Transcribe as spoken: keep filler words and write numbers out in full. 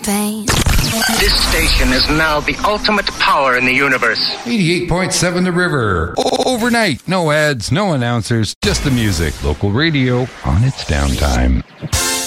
pain. This station is now the ultimate power in the universe. eighty-eight point seven The River. O- overnight. No ads, no announcers, just the music. Local radio on its downtime.